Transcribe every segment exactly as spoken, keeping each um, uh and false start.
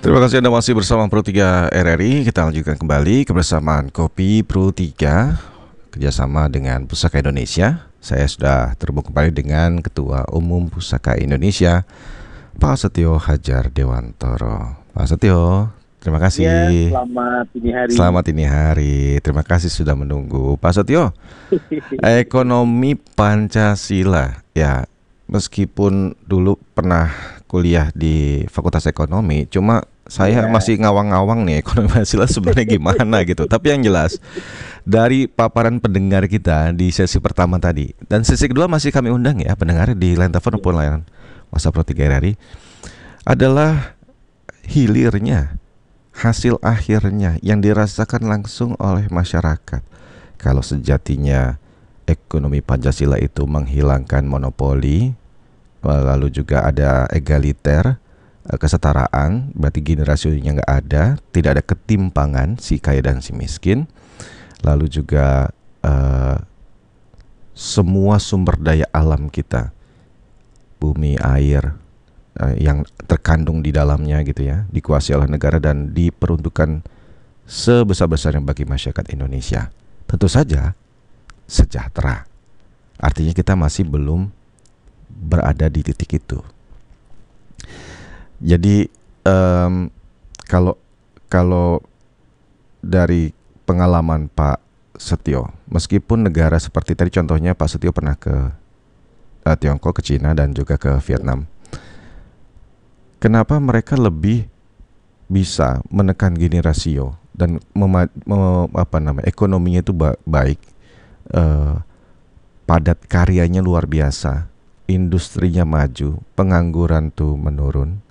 Terima kasih Anda masih bersama Pro tiga R R I. Kita lanjutkan kembali kebersamaan Kopi Pro tiga kerjasama dengan Pusaka Indonesia. Saya sudah terhubung kembali dengan Ketua Umum Pusaka Indonesia, Pak Setio Hadjar Dewantoro. Pak Setio, terima kasih. Ya, selamat ini hari. Selamat ini hari. Terima kasih sudah menunggu. Pak Setio, ekonomi Pancasila. Ya, meskipun dulu pernah kuliah di Fakultas Ekonomi, cuma saya yeah. masih ngawang-ngawang nih ekonomi Pancasila sebenarnya gimana gitu. Tapi yang jelas dari paparan pendengar kita di sesi pertama tadi dan sesi kedua masih kami undang ya pendengar di line telepon maupun layanan WhatsApp Pro tiga R R I adalah hilirnya, hasil akhirnya yang dirasakan langsung oleh masyarakat. Kalau sejatinya ekonomi Pancasila itu menghilangkan monopoli, lalu juga ada egaliter, kesetaraan, berarti generasinya nggak ada, tidak ada ketimpangan si kaya dan si miskin, lalu juga uh, semua sumber daya alam kita, bumi, air, uh, yang terkandung di dalamnya gitu ya, dikuasai oleh negara dan diperuntukkan sebesar-besarnya bagi masyarakat Indonesia. Tentu saja sejahtera. Artinya kita masih belum berada di titik itu. Jadi um, kalau kalau dari pengalaman Pak Setio, meskipun negara seperti tadi contohnya Pak Setio pernah ke uh, Tiongkok, ke Cina dan juga ke Vietnam, kenapa mereka lebih bisa menekan gini rasio dan mema- mem- apa namanya ekonominya itu ba- baik, uh, padat karyanya luar biasa, industrinya maju, pengangguran tuh menurun.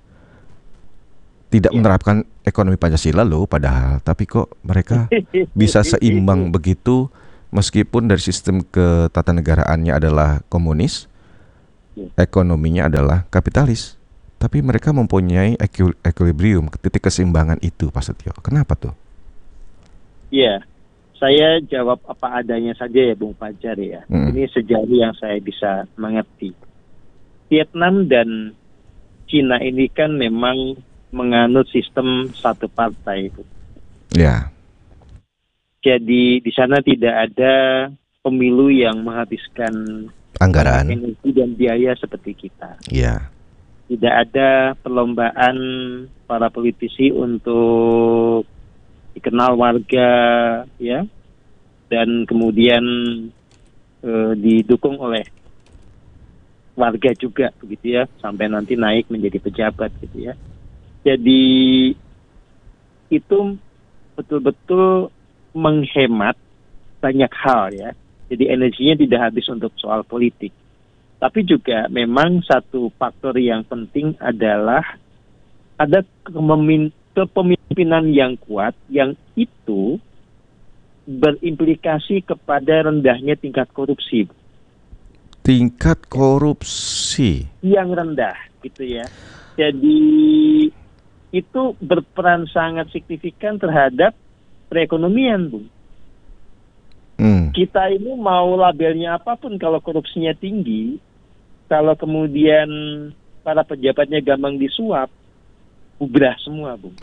Tidak ya. menerapkan ekonomi Pancasila loh padahal, tapi kok mereka bisa seimbang begitu meskipun dari sistem ketatanegaraannya adalah komunis, ya. ekonominya adalah kapitalis, tapi mereka mempunyai equilibrium, titik keseimbangan itu, Pak Setio. Kenapa tuh? Iya, saya jawab apa adanya saja ya Bung Fajar ya. Hmm. Ini sejauh yang saya bisa mengerti. Vietnam dan Cina ini kan memang menganut sistem satu partai itu. Ya. Jadi di sana tidak ada pemilu yang menghabiskan anggaran, energi dan biaya seperti kita. Ya. Tidak ada perlombaan para politisi untuk dikenal warga, ya, dan kemudian eh, didukung oleh warga juga, begitu ya, sampai nanti naik menjadi pejabat, gitu ya. Jadi itu betul-betul menghemat banyak hal ya. Jadi energinya tidak habis untuk soal politik. Tapi juga memang satu faktor yang penting adalah ada kepemimpinan yang kuat yang itu berimplikasi kepada rendahnya tingkat korupsi. Tingkat korupsi yang rendah gitu ya. Jadi itu berperan sangat signifikan terhadap perekonomian, Bung. Hmm. Kita ini mau labelnya apapun, kalau korupsinya tinggi, kalau kemudian para pejabatnya gampang disuap, bubrah semua, Bung.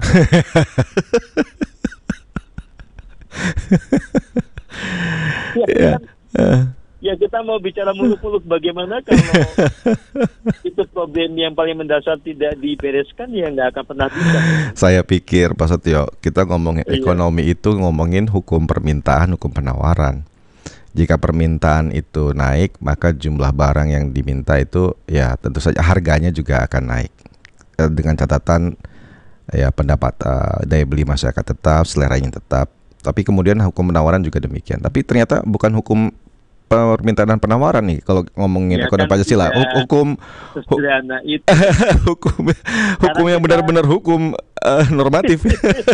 ya, yeah. kan? uh. Ya kita mau bicara muluk-muluk bagaimana kalau itu problem yang paling mendasar tidak dibereskan, ya nggak akan pernah bisa. Saya pikir Pak Setio, kita ngomongin iya. ekonomi itu ngomongin hukum permintaan, hukum penawaran. Jika permintaan itu naik, maka jumlah barang yang diminta itu ya tentu saja harganya juga akan naik. Dengan catatan ya pendapat uh, daya beli masyarakat tetap, seleranya tetap. Tapi kemudian hukum penawaran juga demikian. Tapi ternyata bukan hukum permintaan dan penawaran nih kalau ngomongin ya, ekonomi kan Pancasila. Hukum sederhana itu. hukum hukum yang benar-benar hukum uh, normatif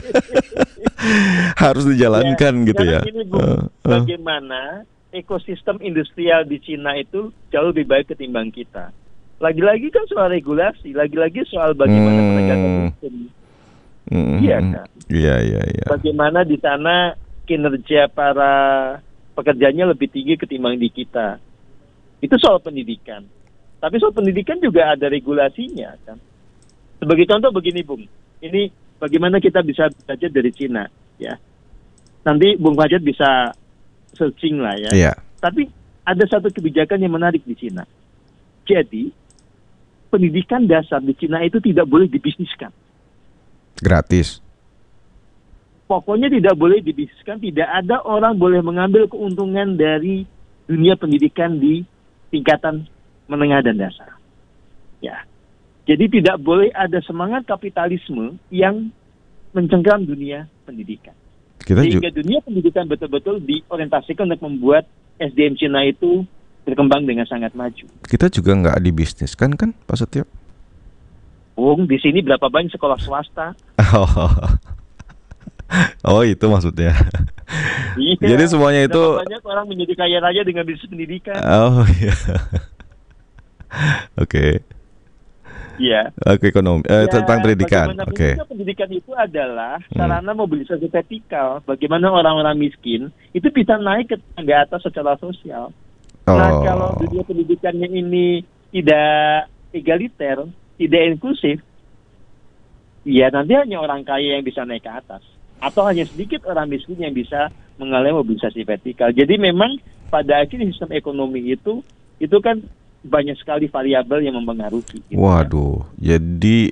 harus dijalankan ya, gitu ya. Ini, Bung, uh, uh. bagaimana ekosistem industrial di Cina itu jauh lebih baik ketimbang kita. Lagi-lagi kan soal regulasi, lagi-lagi soal bagaimana hmm. penegakan hukum. Hmm. Iya kan? Iya, iya, iya. Bagaimana di sana kinerja para pekerjaannya lebih tinggi ketimbang di kita. Itu soal pendidikan. Tapi soal pendidikan juga ada regulasinya kan. Sebagai contoh begini, Bung. Ini bagaimana kita bisa belajar dari Cina, ya. Nanti Bung Fajar bisa searching lah ya. Yeah. Tapi ada satu kebijakan yang menarik di Cina. Jadi pendidikan dasar di Cina itu tidak boleh dibisniskan. Gratis. Pokoknya tidak boleh dibisniskan. Tidak ada orang boleh mengambil keuntungan dari dunia pendidikan di tingkatan menengah dan dasar. Ya. Jadi tidak boleh ada semangat kapitalisme yang mencengkram dunia pendidikan. Kita Sehingga ju- dunia pendidikan betul-betul diorientasikan untuk membuat S D M Cina itu berkembang dengan sangat maju. Kita juga nggak dibisniskan kan, Pak Setio? Bung, di sini berapa banyak sekolah swasta? Oh, oh itu maksudnya. Iya, Jadi semuanya itu berapa banyak orang menjadi kaya raya dengan bisnis pendidikan? Oh iya. Oke. Iya. Oke, ekonomi eh, Ya, tentang pendidikan. bagaimanapun Oke. juga pendidikan itu adalah Hmm. sarana mobilisasi vertikal. Bagaimana orang-orang miskin itu bisa naik ke tangga atas secara sosial. Nah, Oh. kalau dunia pendidikannya ini tidak egaliter, tidak inklusif, ya nanti hanya orang kaya yang bisa naik ke atas. Atau hanya sedikit orang miskin yang bisa mengalami mobilisasi vertikal. Jadi memang pada akhirnya sistem ekonomi itu, itu kan banyak sekali variabel yang mempengaruhi. Gitu, Waduh, ya. Jadi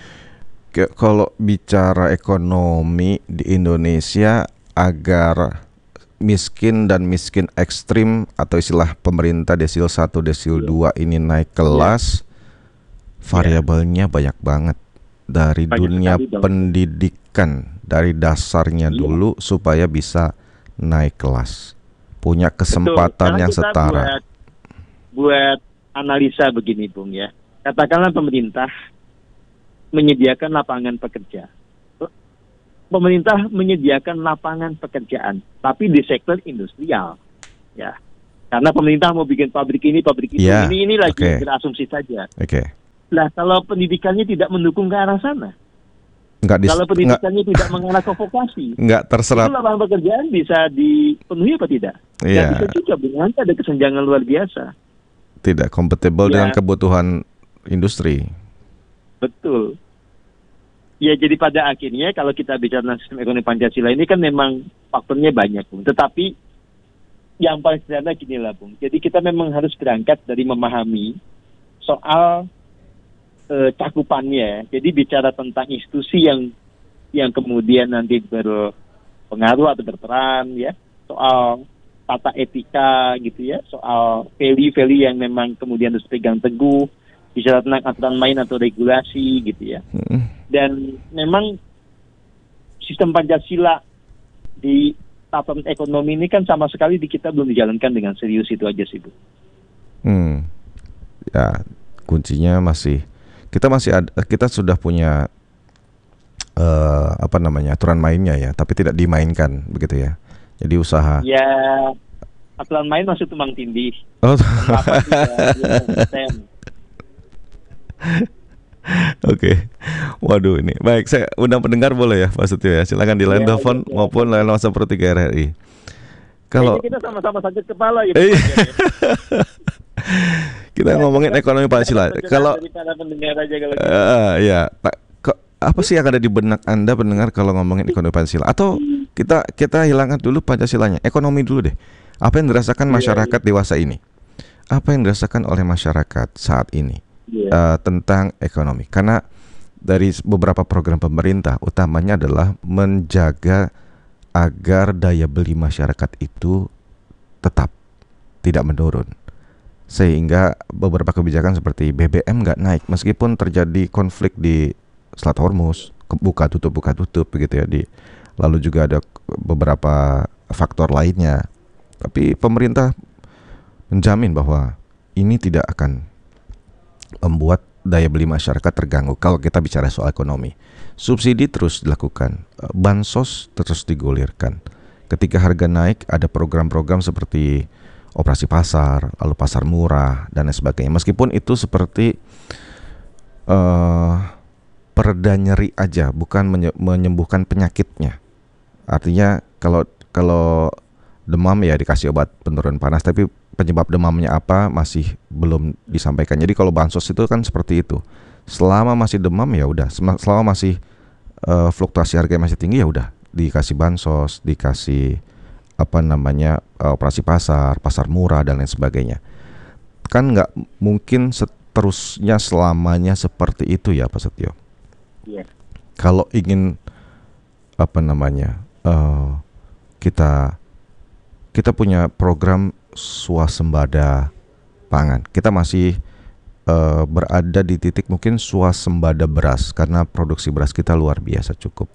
ke- kalau bicara ekonomi di Indonesia agar miskin dan miskin ekstrim atau istilah pemerintah desil satu, desil dua ini naik kelas, variabelnya banyak banget dari Banyak dunia sekali dong. pendidikan dari dasarnya Iya. dulu supaya bisa naik kelas, punya Betul. kesempatan Sekarang yang kita setara. Buat, buat analisa begini, Bung ya. Katakanlah pemerintah menyediakan lapangan pekerja. Pemerintah menyediakan lapangan pekerjaan, tapi di sektor industrial, ya. Karena pemerintah mau bikin pabrik ini, pabrik itu, Ya, ini, ini lagi oke. berasumsi saja. Oke, Nah, kalau pendidikannya tidak mendukung ke arah sana, nggak dis- kalau nggak pendidikannya tidak mengarah ke vokasi, nggak terserap. itu lapangan pekerjaan bisa dipenuhi apa tidak? Iya. Nggak bisa juga, Bung. Nanti ada kesenjangan luar biasa. Tidak kompatibel Ya. dengan kebutuhan industri. Betul. Ya, jadi pada akhirnya kalau kita bicara tentang sistem ekonomi Pancasila ini kan memang faktornya banyak, Bung. Tetapi yang paling sederhana gini lah, Bung. Jadi kita memang harus berangkat dari memahami soal eh, cakupannya. Jadi bicara tentang institusi yang yang kemudian nanti berpengaruh atau berperan, ya, soal tata etika gitu ya, soal value-value yang memang kemudian harus pegang teguh, bicara tentang aturan main atau regulasi gitu ya. Hmm. Dan memang sistem Pancasila di tataran ekonomi ini kan sama sekali di kita belum dijalankan dengan serius, itu aja sih, Bu. Hmm. Ya, kuncinya masih kita masih ada, kita sudah punya eh, apa namanya aturan mainnya ya, tapi tidak dimainkan begitu ya. Jadi usaha. Ya, aturan main masih tumbang tindih. Oh. Apa juga belum konsisten. Oke, waduh ini baik. Saya undang pendengar boleh ya, Pak Setio ya. Silakan di line Ya, telepon ya, ya. maupun line WhatsApp Pro tiga R R I. Kalau Kayaknya kita sama-sama sakit kepala ya. Iya. Bu, ya. kita Ya, ngomongin kita- ekonomi kita Pancasila. dapat Kalau dari para pendengar aja kalau gitu. eh, ya, tak- kok- apa sih yang ada di benak Anda pendengar kalau ngomongin ekonomi Pancasila? Atau kita kita hilangkan dulu Pancasilanya, ekonomi dulu deh. Apa yang dirasakan Iya, masyarakat dewasa ini? Apa yang dirasakan oleh masyarakat saat ini Iya. eh, tentang ekonomi? Karena dari beberapa program pemerintah utamanya adalah menjaga agar daya beli masyarakat itu tetap tidak menurun, sehingga beberapa kebijakan seperti B B M nggak naik meskipun terjadi konflik di Selat Hormuz, ke- buka tutup buka tutup begitu ya, di lalu juga ada beberapa faktor lainnya, tapi pemerintah menjamin bahwa ini tidak akan membuat daya beli masyarakat terganggu. Kalau kita bicara soal ekonomi, subsidi terus dilakukan, eh, bansos terus digulirkan. Ketika harga naik, ada program-program seperti operasi pasar, lalu pasar murah dan lain sebagainya. Meskipun itu seperti uh, pereda nyeri aja, bukan menye- menyembuhkan penyakitnya. Artinya kalau kalau demam ya dikasih obat penurun panas, tapi penyebab demamnya apa masih belum disampaikan. Jadi kalau bansos itu kan seperti itu. Selama masih demam ya udah, Sem- selama masih uh, fluktuasi harga masih tinggi, ya udah dikasih bansos, dikasih apa namanya uh, operasi pasar, pasar murah dan lain sebagainya. Kan nggak mungkin seterusnya selamanya seperti itu ya Pak Setio. Iya. Kalau ingin apa namanya uh, kita kita punya program swasembada pangan, kita masih uh, berada di titik mungkin swasembada beras karena produksi beras kita luar biasa cukup.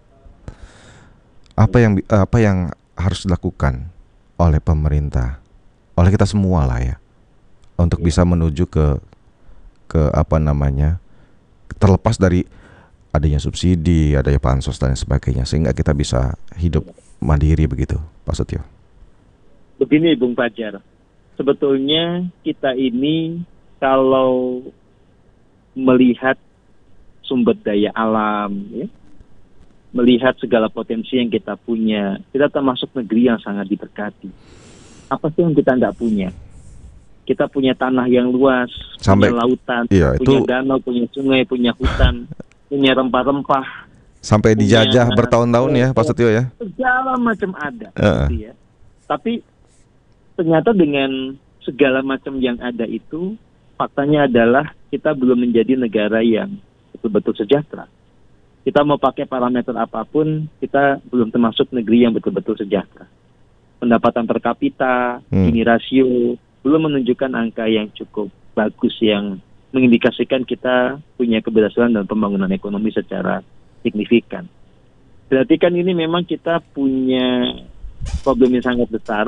Apa yang apa yang harus dilakukan oleh pemerintah, oleh kita semua lah ya, untuk bisa menuju ke ke apa namanya, terlepas dari adanya subsidi, adanya bansos dan sebagainya, sehingga kita bisa hidup mandiri begitu, Pak Setio. Begini Bung Fajar, sebetulnya kita ini kalau melihat sumber daya alam, ya, melihat segala potensi yang kita punya, kita termasuk negeri yang sangat diberkati. Apa sih yang kita nggak punya? Kita punya tanah yang luas, sampai punya lautan, iya, punya itu, danau, punya sungai, punya hutan, punya rempah-rempah. Sampai punya, dijajah bertahun-tahun ya, Pak Setio ya? Segala macam ada, uh. gitu ya. Tapi ternyata dengan segala macam yang ada itu, faktanya adalah kita belum menjadi negara yang betul-betul sejahtera. Kita mau pakai parameter apapun, kita belum termasuk negeri yang betul-betul sejahtera. Pendapatan per kapita, hmm. Gini rasio, belum menunjukkan angka yang cukup bagus yang mengindikasikan kita punya keberhasilan dalam pembangunan ekonomi secara signifikan. Berarti kan ini memang kita punya problem yang sangat besar,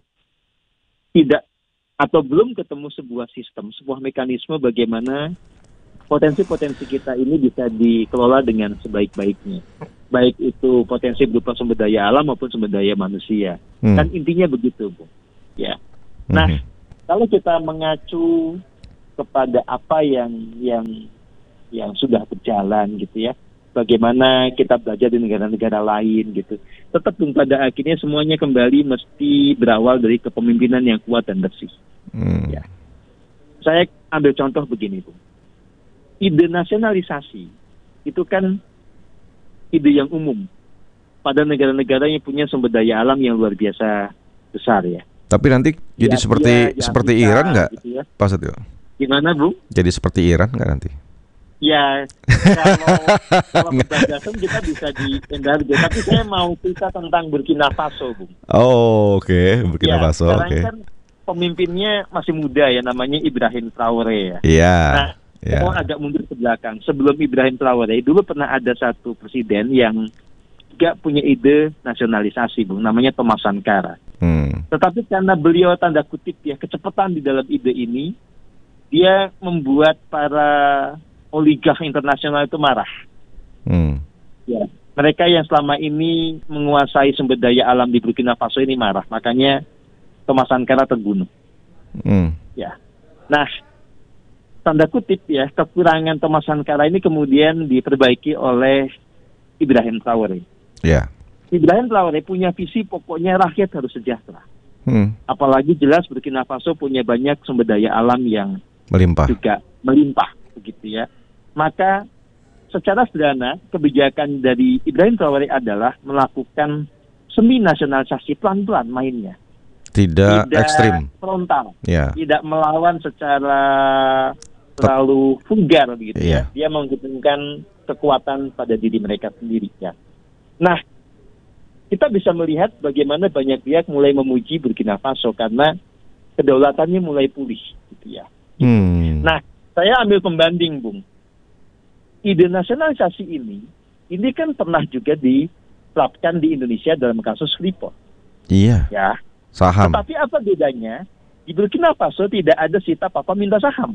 tidak atau belum ketemu sebuah sistem, sebuah mekanisme bagaimana potensi-potensi kita ini bisa dikelola dengan sebaik-baiknya. Baik itu potensi berupa sumber daya alam maupun sumber daya manusia. Hmm. Kan intinya begitu, Bu. Ya. Nah, hmm. kalau kita mengacu kepada apa yang yang yang sudah berjalan gitu ya, bagaimana kita belajar di negara-negara lain gitu. Tetap pada akhirnya semuanya kembali mesti berawal dari kepemimpinan yang kuat dan bersih. Hmm. Ya. Saya ambil contoh begini, Bu. Ide nasionalisasi itu kan ide yang umum pada negara-negara yang punya sumber daya alam yang luar biasa besar ya. Tapi nanti jadi ya, seperti ya, seperti ya, Iran nggak, gitu ya. Pak Setio? Gimana, Bu? Jadi seperti Iran nggak nanti? Ya, kalau kalau kebablasan kita bisa dihindari. Tapi saya mau cerita tentang Burkina Faso, Bu. Oh, oke, okay. Burkina ya, Faso. Oke. Okay. Kan pemimpinnya masih muda ya, namanya Ibrahim Traoré ya. Iya. Yeah. Nah, yeah. Mau agak mundur ke belakang. Sebelum Ibrahim Traoré, dulu pernah ada satu presiden yang juga punya ide nasionalisasi, Bu. Namanya Thomas Sankara. Hmm. Tetapi karena beliau tanda kutip ya kecepatan di dalam ide ini, dia membuat para oligark internasional itu marah. Hmm. Ya, mereka yang selama ini menguasai sumber daya alam di Burkina Faso ini marah. Makanya Thomas Sankara terbunuh. Hmm. Ya. Nah, tanda kutip ya, kekurangan Thomas Sankara ini kemudian diperbaiki oleh Ibrahim Traoré. Ya. Ibrahim Traoré punya visi pokoknya rakyat harus sejahtera. Hmm. Apalagi jelas Burkina Faso punya banyak sumber daya alam yang melimpah. Juga melimpah begitu ya. Maka secara sederhana kebijakan dari Ibrahim Traoré adalah melakukan semi nasionalisasi pelan-pelan mainnya. Tidak, tidak ekstrim, frontal, ya. Tidak melawan secara terlalu vulgar begitu ya. ya. Dia menghubungkan kekuatan pada diri mereka sendiri ya. Nah, kita bisa melihat bagaimana banyak pihak mulai memuji Burkina Faso karena kedaulatannya mulai pulih gitu ya. Hmm. Nah, saya ambil pembanding, Bung. Ide nasionalisasi ini, ini kan pernah juga diterapkan di Indonesia dalam kasus Freeport. Iya. Ya. Saham. Tetapi apa bedanya? Di Burkina Faso tidak ada sita papa minta saham.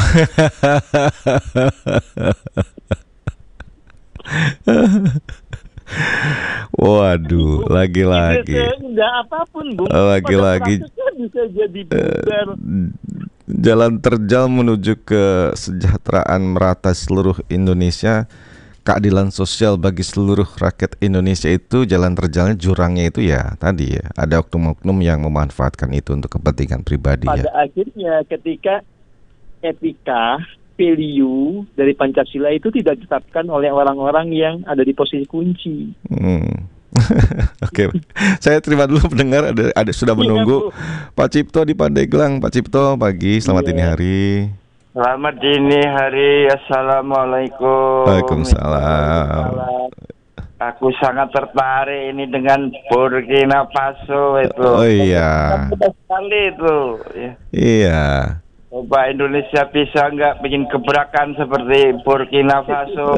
Waduh, lagi-lagi. Enggak apapun, Bung. Lagi-lagi. Bisa jadi bubar. Jalan terjal menuju kesejahteraan merata seluruh Indonesia, keadilan sosial bagi seluruh rakyat Indonesia itu jalan terjalnya jurangnya itu ya tadi ya ada oknum-oknum yang memanfaatkan itu untuk kepentingan pribadi. Pada ya. akhirnya ketika etika value dari Pancasila itu tidak ditetapkan oleh orang-orang yang ada di posisi kunci. Hmm. Oke, saya terima dulu pendengar, ada, ada sudah menunggu. Iya, Pak Cipto di Pandeglang. Pak Cipto, pagi, selamat iya. dini hari. Selamat dini hari. Assalamualaikum. Waalaikumsalam. Aku sangat tertarik ini dengan Burkina Faso itu. Oh iya. Mudah sekali itu. Ya. Iya. Coba Indonesia bisa nggak bikin gebrakan seperti Burkina Faso?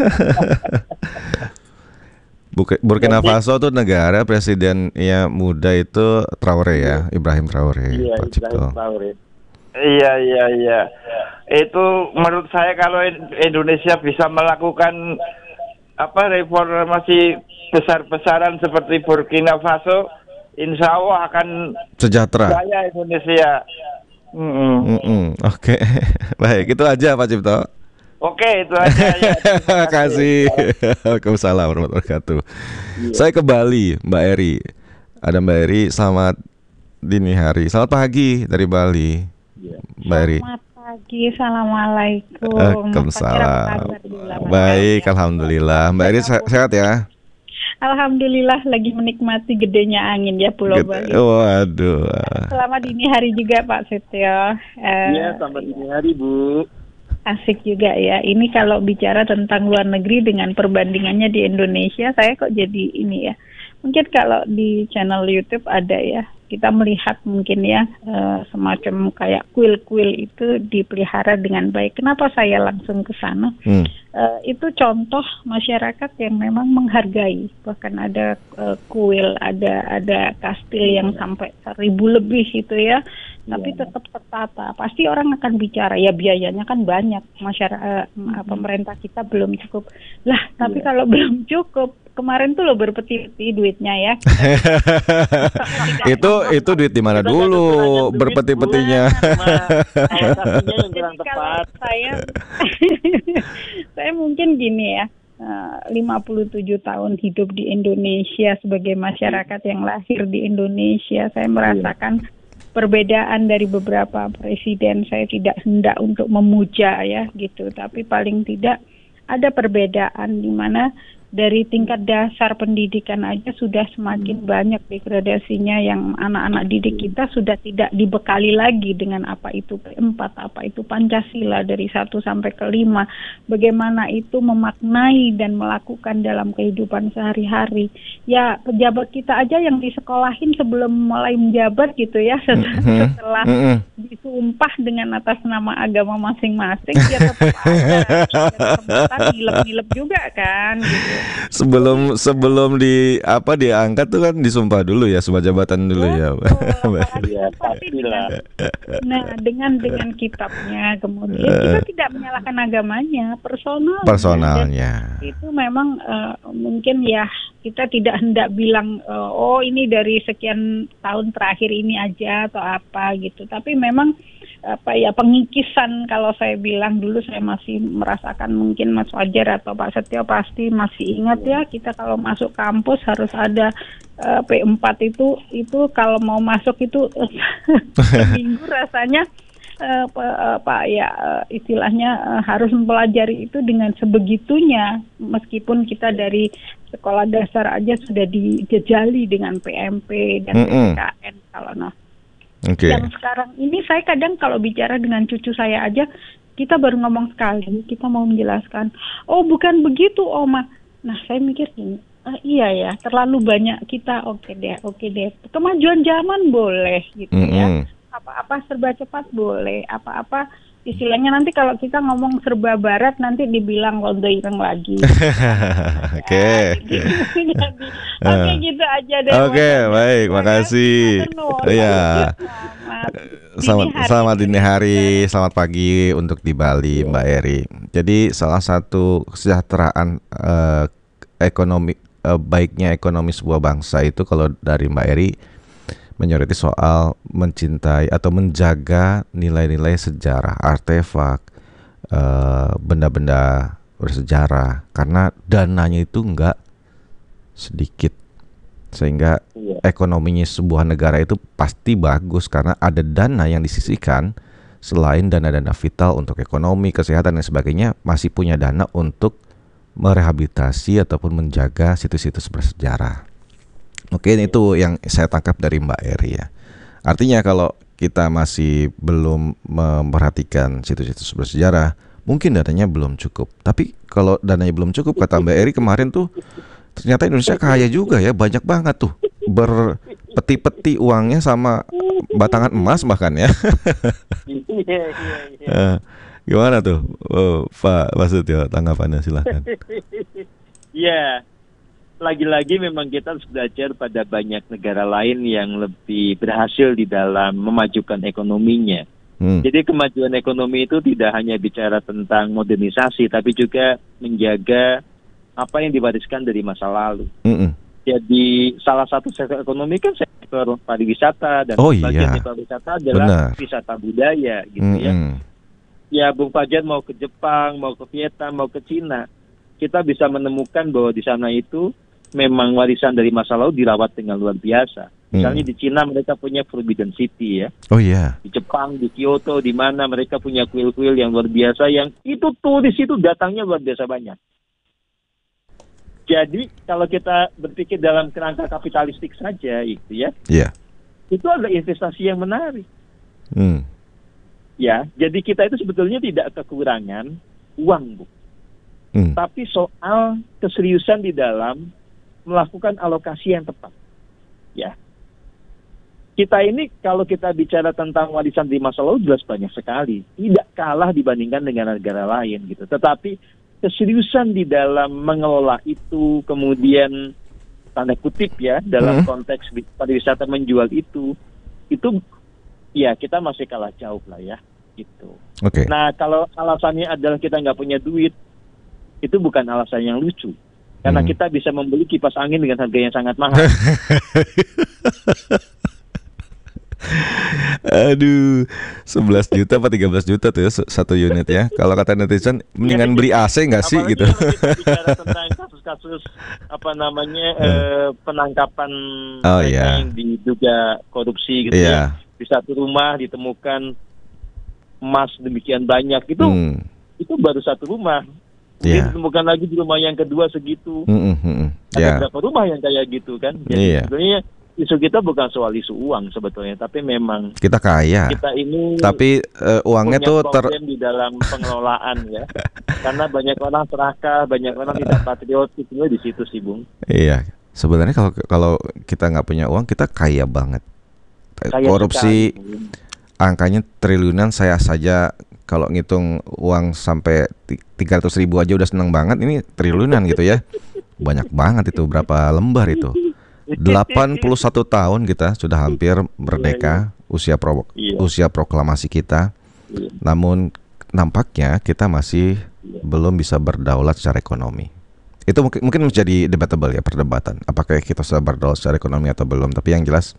Burkina Faso tuh negara presiden ya muda itu Traore ya, Ibrahim Traore. Iya, Pak Cipto. Traore. Iya iya iya. Itu menurut saya kalau Indonesia bisa melakukan apa reformasi besar-besaran seperti Burkina Faso, insya Allah akan sejahtera. Jaya Indonesia. Mm-mm. Mm-mm. Oke, okay. Baik itu aja Pak Cipto. Oke itu aja. Ya. Terima kasih. Waalaikumsalam warahmatullahi wabarakatuh. Yeah. Saya ke Bali, Mbak Eri. Ada Mbak Eri. Selamat dini hari. Selamat pagi dari Bali, yeah. Mbak Eri. Pagi, assalamualaikum. Waalaikumsalam. Baik, alhamdulillah. Mbak Iris sehat ya? Alhamdulillah, lagi menikmati gedenya angin ya Pulau Gede. Bali. Waduh. Selamat dini hari juga Pak Setio. Iya, uh, selamat dini hari Bu. Asik juga ya. Ini kalau bicara tentang luar negeri dengan perbandingannya di Indonesia, saya kok jadi ini ya. Mungkin kalau di channel YouTube ada ya. Kita melihat mungkin ya uh, semacam kayak kuil-kuil itu dipelihara dengan baik. Kenapa saya langsung ke sana? Hmm. Uh, itu contoh masyarakat yang memang menghargai. Bahkan ada uh, kuil, ada ada kastil yang sampai seribu lebih itu ya. Tapi tetap tertata. Pasti orang akan bicara ya biayanya kan banyak. Masyarakat uh, pemerintah kita belum cukup. Lah tapi yeah. kalau belum cukup. Kemarin tuh lo berpeti-peti duitnya ya. itu itu duit di mana dulu berpeti-petinya? Jadi kalau saya saya mungkin gini ya, lima puluh tujuh tahun hidup di Indonesia sebagai masyarakat yang lahir di Indonesia, saya merasakan perbedaan dari beberapa presiden. Saya tidak hendak untuk memuja ya gitu, tapi paling tidak ada perbedaan di mana dari tingkat dasar pendidikan aja sudah semakin banyak degradasinya, yang anak-anak didik kita sudah tidak dibekali lagi dengan apa itu P empat, apa itu Pancasila dari satu sampai ke lima, bagaimana itu memaknai dan melakukan dalam kehidupan sehari-hari. Ya pejabat kita aja yang disekolahin sebelum mulai menjabat gitu ya, setelah, mm-hmm. setelah mm-hmm. disumpah dengan atas nama agama masing-masing, dia tetap ada kesempatan nilep-nilep juga kan gitu. Sebelum sebelum di apa diangkat tuh kan disumpah dulu ya, sebuah jabatan dulu oh, ya. ya tapi dengan, nah dengan dengan kitabnya kemudian kita tidak menyalahkan agamanya, personal. Personalnya. Itu memang uh, mungkin ya kita tidak hendak bilang uh, oh ini dari sekian tahun terakhir ini aja atau apa gitu. Tapi memang apa ya pengikisan, kalau saya bilang dulu saya masih merasakan, mungkin Mas Fajar atau Pak Setio pasti masih ingat ya, kita kalau masuk kampus harus ada uh, P empat itu itu kalau mau masuk itu seminggu rasanya uh, uh, Pak ya uh, istilahnya uh, harus mempelajari itu dengan sebegitunya, meskipun kita dari sekolah dasar aja sudah dijejali dengan P M P dan P P K N kalau nah. Okay. Yang sekarang ini saya kadang kalau bicara dengan cucu saya aja, kita baru ngomong sekali, kita mau menjelaskan, oh bukan begitu Oma. Nah saya mikir gini, ah, iya ya terlalu banyak kita, oke okay deh, oke okay deh. Kemajuan zaman boleh gitu mm-hmm. ya, apa-apa serba cepat boleh, apa-apa istilahnya nanti kalau kita ngomong serba barat nanti dibilang londo ireng lagi. Oke. Oke gitu aja deh. Oke okay, baik, makasih. Iya. Selamat selamat dini hari, selamat pagi untuk di Bali Mbak Eri. Jadi salah satu kesejahteraan uh, ekonomi uh, baiknya ekonomi sebuah bangsa itu kalau dari Mbak Eri menyoroti soal mencintai atau menjaga nilai-nilai sejarah, artefak, uh, benda-benda bersejarah, karena dananya itu enggak sedikit, sehingga yeah. ekonominya sebuah negara itu pasti bagus karena ada dana yang disisihkan selain dana-dana vital untuk ekonomi, kesehatan dan sebagainya, masih punya dana untuk merehabilitasi ataupun menjaga situs-situs bersejarah. Mungkin itu yang saya tangkap dari Mbak Eri ya. Artinya kalau kita masih belum memperhatikan situs-situs bersejarah, mungkin dananya belum cukup. Tapi kalau dananya belum cukup, kata Mbak Eri kemarin tuh, ternyata Indonesia kaya juga ya, banyak banget tuh, berpeti-peti uangnya sama batangan emas bahkan ya. Iya, iya, iya. Gimana tuh, oh, Pak Basutio, tanggapannya silahkan. Ya, lagi-lagi memang kita harus belajar pada banyak negara lain yang lebih berhasil di dalam memajukan ekonominya. Hmm. Jadi kemajuan ekonomi itu tidak hanya bicara tentang modernisasi, tapi juga menjaga apa yang diwariskan dari masa lalu. Hmm. Jadi salah satu sektor ekonomi kan sektor pariwisata, dan oh, bagian iya. pariwisata adalah Benar. wisata budaya, gitu hmm. ya. Ya, Bung Fajar mau ke Jepang, mau ke Vietnam, mau ke Cina, kita bisa menemukan bahwa di sana itu memang warisan dari masa lalu dirawat dengan luar biasa. Misalnya hmm. di Cina mereka punya Forbidden City ya. Oh iya. Di Jepang, di Kyoto, di mana mereka punya kuil-kuil yang luar biasa, yang itu turis itu datangnya luar biasa banyak. Jadi kalau kita berpikir dalam kerangka kapitalistik saja, itu ya, yeah. itu adalah investasi yang menarik. Hmm. Ya, jadi kita itu sebetulnya tidak kekurangan uang, Bu. Hmm. Tapi soal keseriusan di dalam melakukan alokasi yang tepat. Ya. Kita ini kalau kita bicara tentang warisan di masa lalu jelas banyak sekali. Tidak kalah dibandingkan dengan negara lain gitu. Tetapi keseriusan di dalam mengelola itu, kemudian tanda kutip ya, dalam hmm. konteks pariwisata menjual itu, itu ya kita masih kalah jauh lah ya, gitu. Okay. Nah kalau alasannya adalah kita nggak punya duit, itu bukan alasan yang lucu, karena hmm. kita bisa membeli kipas angin dengan harga yang sangat mahal. Aduh, sebelas juta apa tiga belas juta tuh ya satu unit ya. Kalau kata netizen, mendingan ya, beli A C nggak sih gitu. Kita bicara tentang kasus-kasus apa namanya eh, penangkapan oh, mereka yeah. yang diduga korupsi gitu yeah. ya. Di satu rumah ditemukan emas demikian banyak, itu hmm. itu baru satu rumah. Mungkin yeah. ditemukan lagi di rumah yang kedua segitu. Mm -hmm. Ada yeah. berapa rumah yang kayak gitu kan? Jadi yeah. sebenarnya isu kita bukan soal isu uang sebetulnya, tapi memang kita kaya. Kita ini tapi uh, uangnya tuh ter di dalam pengelolaan ya. Karena banyak orang serakah, banyak orang tidak patriotik, itu di situ sih, Bung. Iya. Sebenarnya kalau kalau kita nggak punya uang, kita kaya banget. Kaya korupsi sekali. Angkanya triliunan, saya saja kalau ngitung uang sampai tiga ratus ribu aja udah seneng banget, ini triliunan gitu ya. Banyak banget itu, berapa lembar itu? delapan puluh satu tahun kita sudah hampir merdeka, iya, iya. usia pro, iya. usia proklamasi kita. Iya. Namun nampaknya kita masih iya. belum bisa berdaulat secara ekonomi. Itu mungkin mungkin menjadi debatable ya, perdebatan. Apakah kita sudah berdaulat secara ekonomi atau belum? Tapi yang jelas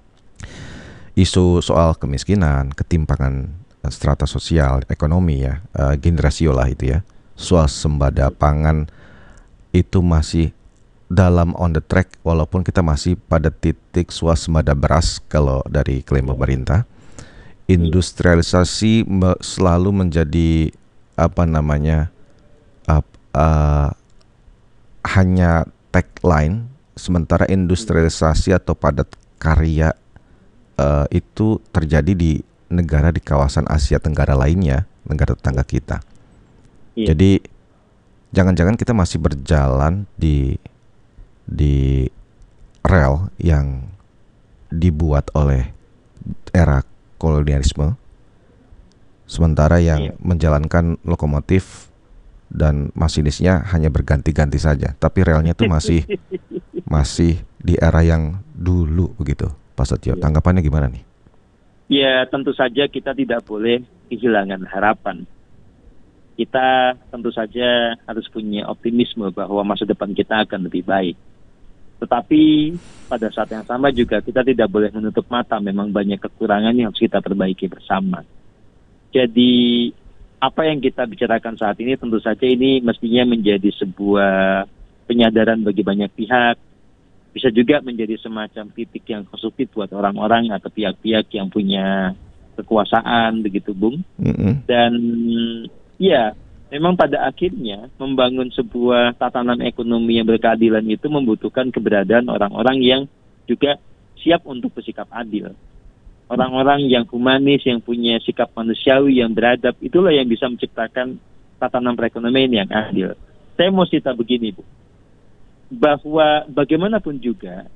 isu soal kemiskinan, ketimpangan strata sosial, ekonomi ya, uh, generasio lah itu ya, swasembada pangan itu masih dalam on the track, walaupun kita masih pada titik swasembada beras kalau dari klaim pemerintah. Industrialisasi me- selalu menjadi apa namanya uh, uh, hanya tagline, sementara industrialisasi atau padat karya uh, itu terjadi di negara di kawasan Asia Tenggara lainnya, negara tetangga kita. Yeah. Jadi jangan-jangan kita masih berjalan di di rel yang dibuat oleh era kolonialisme, sementara yang yeah. menjalankan lokomotif dan masinisnya hanya berganti-ganti saja, tapi relnya tuh masih masih di era yang dulu begitu. Pak Setio, yeah. tanggapannya gimana nih? Ya, tentu saja kita tidak boleh kehilangan harapan. Kita tentu saja harus punya optimisme bahwa masa depan kita akan lebih baik. Tetapi pada saat yang sama juga kita tidak boleh menutup mata, memang banyak kekurangan yang harus kita perbaiki bersama. Jadi apa yang kita bicarakan saat ini tentu saja ini mestinya menjadi sebuah penyadaran bagi banyak pihak. Bisa juga menjadi semacam titik yang konstruktif buat orang-orang atau pihak-pihak yang punya kekuasaan begitu, Bung. Mm-hmm. Dan ya, memang pada akhirnya membangun sebuah tatanan ekonomi yang berkeadilan itu membutuhkan keberadaan orang-orang yang juga siap untuk bersikap adil. Orang-orang yang humanis, yang punya sikap manusiawi, yang beradab, itulah yang bisa menciptakan tatanan perekonomian yang adil. Saya mau cerita begini, Bu. Bahwa bagaimanapun juga,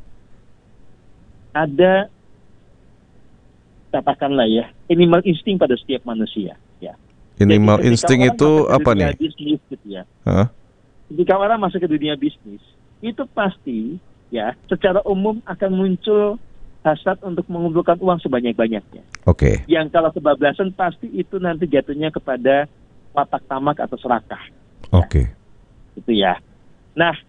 ada, katakanlah ya, animal insting pada setiap manusia. Ya. Animal insting itu apa nih? Bisnis, gitu ya. Huh? Ketika orang masuk ke dunia bisnis, itu pasti ya secara umum akan muncul hasrat untuk mengumpulkan uang sebanyak-banyaknya. Oke. Okay. Yang kalau kebablasan pasti itu nanti jatuhnya kepada watak tamak atau serakah. Oke. Okay. Ya. Itu ya. Nah,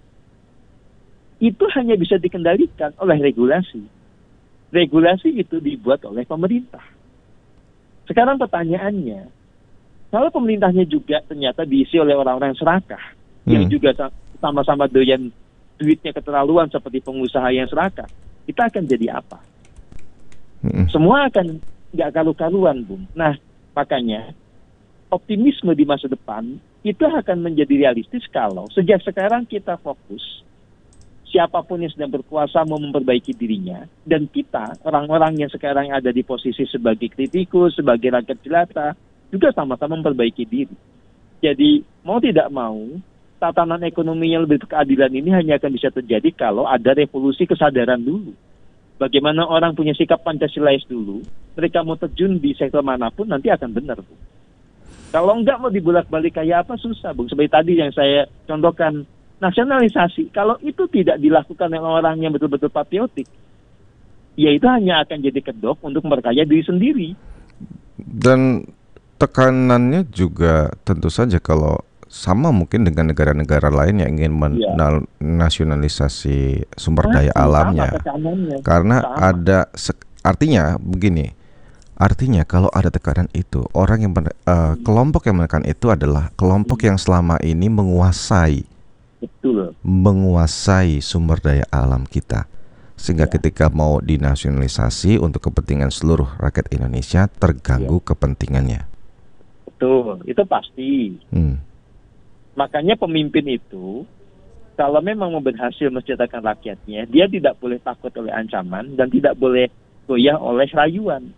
itu hanya bisa dikendalikan oleh regulasi. Regulasi itu dibuat oleh pemerintah. Sekarang pertanyaannya, kalau pemerintahnya juga ternyata diisi oleh orang-orang yang serakah, hmm. yang juga sama-sama doyan duitnya keterlaluan seperti pengusaha yang serakah, kita akan jadi apa? Hmm. Semua akan nggak karu-karuan, Bung. Nah, makanya optimisme di masa depan itu akan menjadi realistis kalau sejak sekarang kita fokus, siapapun yang sedang berkuasa mau memperbaiki dirinya, dan kita, orang-orang yang sekarang ada di posisi sebagai kritikus, sebagai rakyat jelata, juga sama-sama memperbaiki diri. Jadi, mau tidak mau, tatanan ekonomi yang lebih keadilan ini hanya akan bisa terjadi kalau ada revolusi kesadaran dulu. Bagaimana orang punya sikap Pancasilais dulu, mereka mau terjun di sektor manapun, nanti akan benar, Bu. Kalau enggak mau dibolak-balik kayak apa, susah, Bung. Seperti tadi yang saya contohkan, nasionalisasi, kalau itu tidak dilakukan oleh orang yang betul-betul patriotik, ya itu hanya akan jadi kedok untuk memperkaya diri sendiri. Dan tekanannya juga tentu saja kalau sama mungkin dengan negara-negara lain yang ingin menasionalisasi sumber daya nah, alamnya. Karena sama. ada, artinya begini, artinya kalau ada tekanan itu, orang yang uh, hmm. kelompok yang menekan itu adalah kelompok hmm. yang selama ini menguasai Betul. menguasai sumber daya alam kita. Sehingga ya. ketika mau dinasionalisasi untuk kepentingan seluruh rakyat Indonesia, terganggu ya. kepentingannya. Betul, itu pasti. Hmm. Makanya pemimpin itu, kalau memang mau berhasil mensejahterakan rakyatnya, dia tidak boleh takut oleh ancaman dan tidak boleh goyah oleh rayuan.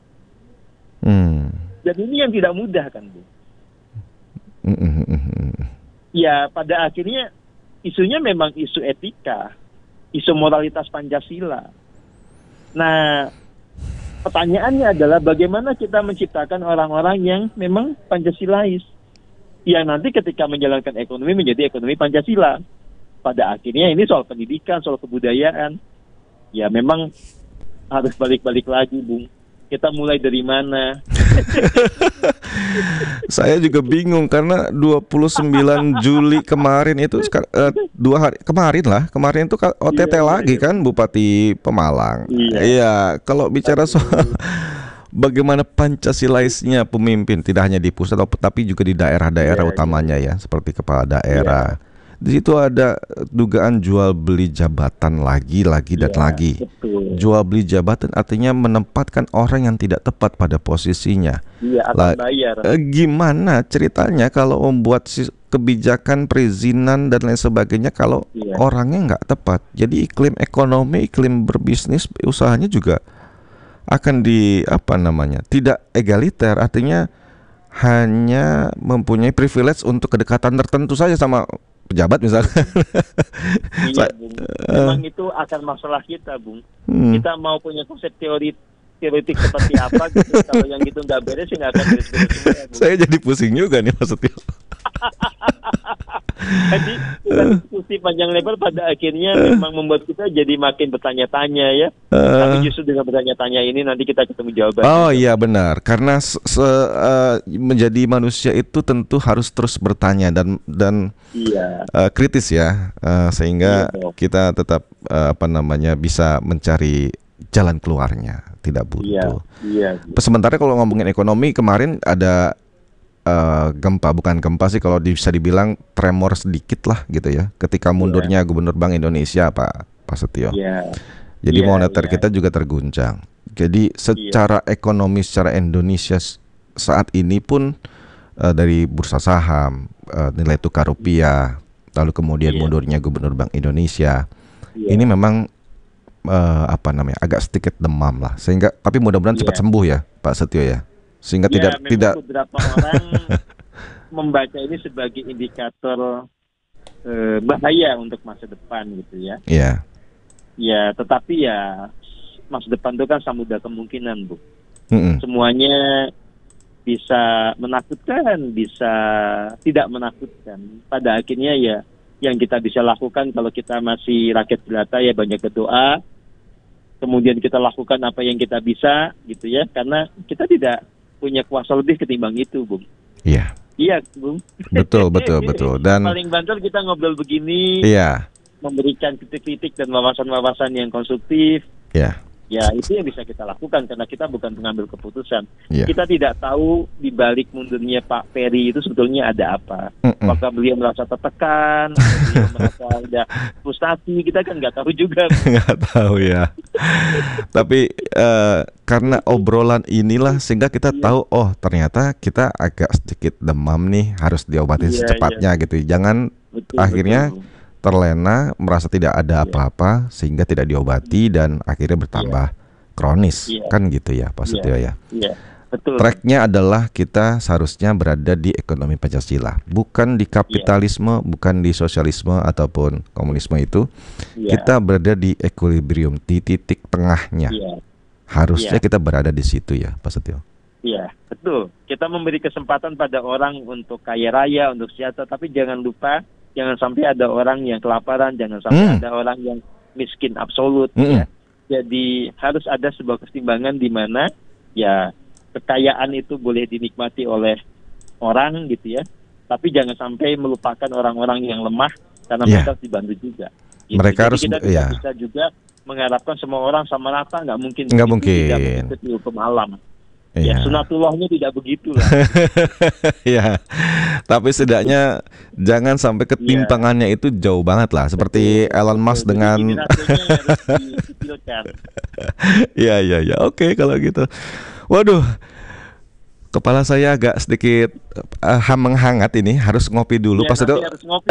Hmm. Dan ini yang tidak mudah kan, Bu? Hmm. Ya, pada akhirnya isunya memang isu etika, isu moralitas Pancasila. Nah, pertanyaannya adalah bagaimana kita menciptakan orang-orang yang memang Pancasilais, yang nanti ketika menjalankan ekonomi menjadi ekonomi Pancasila. Pada akhirnya ini soal pendidikan, soal kebudayaan. Ya memang harus balik-balik lagi, Bung. Kita mulai dari mana? Saya juga bingung karena dua puluh sembilan Juli kemarin itu uh, dua hari kemarin lah, kemarin itu O T T iya, lagi iya. kan Bupati Pemalang. Iya, iya kalau bicara soal bagaimana Pancasilaisnya pemimpin tidak hanya di pusat tapi juga di daerah-daerah iya, utamanya iya. ya, seperti kepala daerah. Iya. Di situ ada dugaan jual beli jabatan lagi, lagi dan ya, lagi. Betul. Jual beli jabatan artinya menempatkan orang yang tidak tepat pada posisinya. Iya, akan bayar. Eh, gimana ceritanya kalau membuat kebijakan perizinan dan lain sebagainya kalau ya. orangnya nggak tepat? Jadi iklim ekonomi, iklim berbisnis, usahanya juga akan di apa namanya? Tidak egaliter, artinya hanya mempunyai privilege untuk kedekatan tertentu saja sama pejabat misalnya. Iya, Bung. Memang uh, itu akan masalah kita, Bung. Hmm. Kita mau punya konsep teori teoretik seperti apa gitu. Kalau yang gitu nggak beres, nggak akan beres-beres semua, Bung. Saya jadi pusing juga nih maksudnya. Jadi kita diskusi panjang lebar pada akhirnya uh, memang membuat kita jadi makin bertanya-tanya ya. Uh, Tapi justru dengan bertanya-tanya ini nanti kita ketemu jawaban. Oh iya benar, karena se- se- uh, menjadi manusia itu tentu harus terus bertanya dan dan iya. uh, kritis ya, uh, sehingga iya, kita tetap uh, apa namanya bisa mencari jalan keluarnya, tidak buntu. Iya, iya. Sementara kalau ngomongin ekonomi kemarin ada Uh, gempa, bukan gempa sih kalau bisa dibilang tremor sedikit lah gitu ya ketika mundurnya yeah. Gubernur Bank Indonesia Pak Pak Setio. Yeah. Jadi yeah, moneter yeah. kita juga terguncang. Jadi secara iya. ekonomi secara Indonesia saat ini pun uh, dari bursa saham, uh, nilai tukar rupiah, lalu kemudian iya. mundurnya Gubernur Bank Indonesia, iya. ini memang uh, apa namanya agak sedikit demam lah. Sehingga tapi mudah-mudahan iya. cepat sembuh ya, Pak Setio ya. Sehingga ya, tidak tidak beberapa orang membaca ini sebagai indikator uh, bahaya untuk masa depan gitu ya. Iya. Ya, tetapi ya masa depan itu kan samudra kemungkinan, Bu. Mm-mm. Semuanya bisa menakutkan, bisa tidak menakutkan. Pada akhirnya ya yang kita bisa lakukan kalau kita masih rakyat jelata ya banyak berdoa. Kemudian kita lakukan apa yang kita bisa gitu ya, karena kita tidak punya kuasa lebih ketimbang itu, Bung. Iya. Iya, Bung. Betul, betul, betul. Dan paling banter kita ngobrol begini. Iya. Memberikan kritik-kritik dan wawasan-wawasan yang konstruktif. Iya. Ya itu yang bisa kita lakukan karena kita bukan pengambil keputusan. Yeah. Kita tidak tahu di balik mundurnya Pak Ferry itu sebetulnya ada apa. Mm-mm. Apakah beliau merasa tertekan, beliau merasa ada frustasi, kita kan nggak tahu juga. Nggak tahu ya. Tapi uh, karena obrolan inilah sehingga kita yeah. tahu oh ternyata kita agak sedikit demam nih harus diobati yeah, secepatnya yeah. gitu. Jangan betul, akhirnya betul. terlena, merasa tidak ada apa-apa, yeah. sehingga tidak diobati dan akhirnya bertambah yeah. kronis, yeah. kan gitu ya Pak Setio yeah. ya. Yeah. Betul. Tracknya adalah kita seharusnya berada di ekonomi Pancasila, bukan di kapitalisme, yeah. bukan di sosialisme ataupun komunisme itu. Yeah. Kita berada di equilibrium, di titik tengahnya. Yeah. Harusnya yeah. kita berada di situ ya Pak Setio. Iya, betul. Kita memberi kesempatan pada orang untuk kaya raya, untuk sejahtera, tapi jangan lupa jangan sampai ada orang yang kelaparan, jangan sampai hmm. ada orang yang miskin absolut. Hmm. Ya. Jadi harus ada sebuah keseimbangan di mana ya kekayaan itu boleh dinikmati oleh orang gitu ya, tapi jangan sampai melupakan orang-orang yang lemah karena yeah. mereka harus dibantu juga. Gitu. Mereka Jadi harus kita tidak yeah. bisa juga mengharapkan semua orang sama rata, nggak mungkin. Nggak mungkin. Tidak mengikuti hukum alam. Ya, ya sunatullahnya tidak begitu lah. Ya, tapi setidaknya jangan sampai ketimpangannya ya. itu jauh banget lah. Seperti betul, Elon Musk betul. dengan. Ya, ya, ya. Oke kalau gitu. Waduh, kepala saya agak sedikit uh, menghangat ini. Harus ngopi dulu. Ya, Pas itu. Harus ngopi.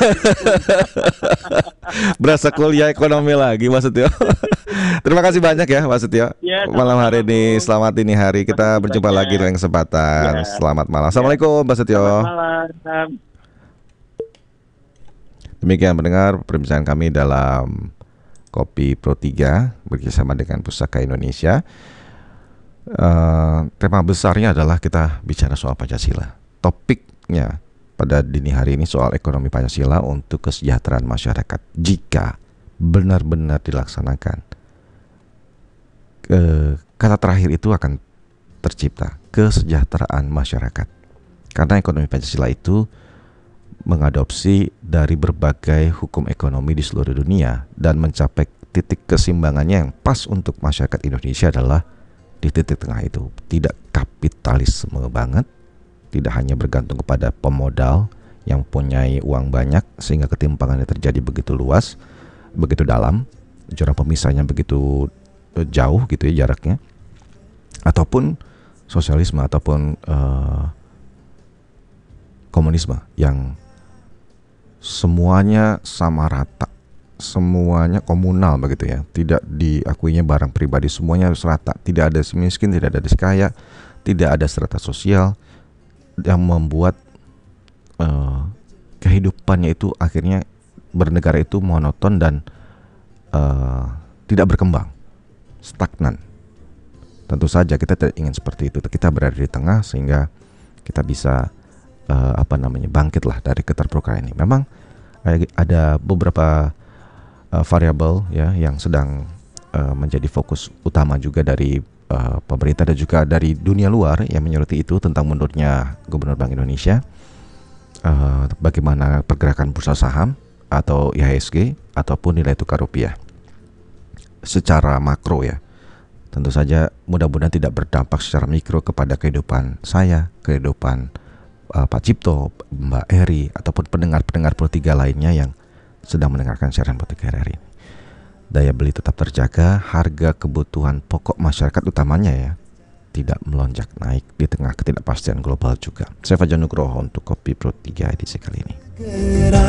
Berasa kuliah ekonomi lagi Mas Setio. Terima kasih banyak ya Mas Setio. Ya, malam hari ini, selamat ini hari. Kita berjumpa banyak. lagi dengan kesempatan. Ya. Selamat malam. Assalamualaikum Mas Setio. Selamat malam. Demikian mendengar perbincangan kami dalam Kopi Pro tiga bersama dengan Pusaka Indonesia. Uh, tema besarnya adalah kita bicara soal Pancasila. Topiknya pada dini hari ini soal ekonomi Pancasila untuk kesejahteraan masyarakat. Jika benar-benar dilaksanakan, e, kata terakhir itu akan tercipta kesejahteraan masyarakat. Karena ekonomi Pancasila itu mengadopsi dari berbagai hukum ekonomi di seluruh dunia dan mencapai titik keseimbangannya yang pas untuk masyarakat Indonesia adalah di titik tengah itu. Tidak kapitalisme banget, tidak hanya bergantung kepada pemodal yang mempunyai uang banyak sehingga ketimpangannya terjadi begitu luas, begitu dalam, jurang pemisahnya begitu jauh gitu ya jaraknya, ataupun sosialisme ataupun uh, komunisme yang semuanya sama rata, semuanya komunal begitu ya, tidak diakuinya barang pribadi, semuanya harus rata, tidak ada si miskin, tidak ada si kaya, tidak ada strata sosial yang membuat uh, kehidupannya itu akhirnya bernegara itu monoton dan uh, tidak berkembang, stagnan. Tentu saja kita tidak ingin seperti itu. Kita berada di tengah sehingga kita bisa uh, apa namanya bangkitlah dari keterpurukan ini. Memang uh, ada beberapa uh, variabel ya yang sedang uh, menjadi fokus utama juga dari uh, pemerintah dan juga dari dunia luar yang menyoroti itu tentang mundurnya Gubernur Bank Indonesia. Uh, bagaimana pergerakan bursa saham atau I H S G ataupun nilai tukar rupiah secara makro ya. Tentu saja mudah-mudahan tidak berdampak secara mikro kepada kehidupan saya, kehidupan uh, Pak Cipto, Mbak Eri ataupun pendengar-pendengar Pro tiga lainnya yang sedang mendengarkan siaran Pro tiga hari ini. daya beli tetap terjaga, harga kebutuhan pokok masyarakat utamanya ya tidak melonjak naik di tengah ketidakpastian global juga. Saya Fajar Nugroho untuk Kopi Pro tiga edisi kali ini.